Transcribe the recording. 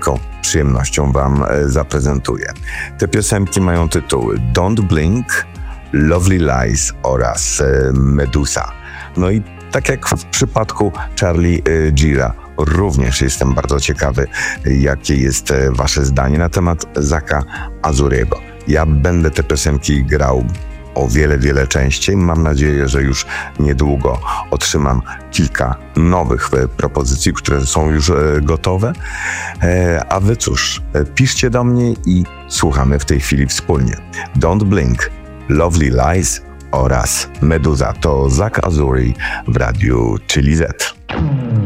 wielką przyjemnością Wam zaprezentuję. Te piosenki mają tytuły Don't Blink, Lovely Lies oraz Medusa. No i tak jak w przypadku Charlie Gira, również jestem bardzo ciekawy, jakie jest Wasze zdanie na temat Zacka Azuriego. Ja będę te piosenki grał o wiele częściej. Mam nadzieję, że już niedługo otrzymam kilka nowych propozycji, które są już gotowe. A Wy cóż, piszcie do mnie i słuchamy w tej chwili wspólnie. Don't Blink, Lovely Lies oraz Medusa. To Zacc Azuri w Radiu Chili Z.